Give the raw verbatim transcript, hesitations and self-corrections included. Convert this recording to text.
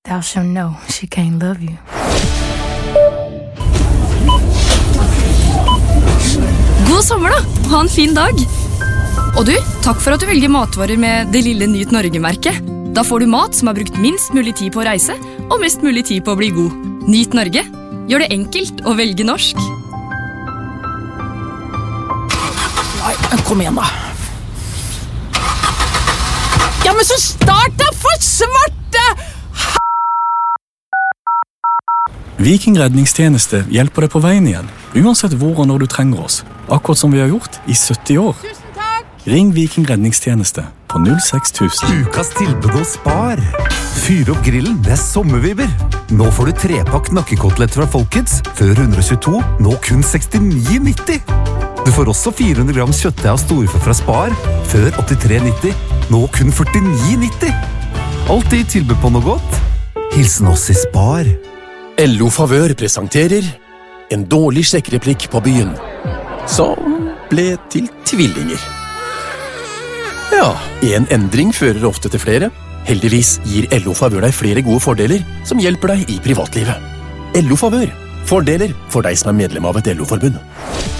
thou shalt know she can't love you. God sommer da, ha en fin dag. Og du, takk for at du velger matvarer med det lille Nyt Norge-merket. Da får du mat som har brukt minst mulig tid på å reise, og mest mulig tid på å bli god. Nyt Norge. Gjør det enkelt å velge norsk. Nei, kom igjen da. Ja, men så start da, for svarte! Viking redningstjeneste hjelper deg på veien igjen, uansett hvor og når du trenger oss. Akkurat som vi har gjort i sytti år. Tusen takk! Ring Viking redningstjeneste på null seks tusen. Ukas tilbud hos Spar. Fyr opp grillen med sommerviber. Nå får du trepakk nakkekoteletter fra Folkets før hundre og tjueto, nå kun sekstini nitti. Du får også fire hundre gram kjøttdeig av storfe fra Spar før åttitre nitti, nå kun førtini nitti. Alltid tilbud på noe godt. Hilsen oss i Spar. L O Favør presenterer en dårlig sjekkereplikk på byen, som ble til tvillinger. Ja, en endring fører ofte til flere. Heldigvis gir L O Favør deg flere gode fordeler som hjelper deg i privatlivet. L O Favør. Fordeler for deg som er medlem av et L O-forbund.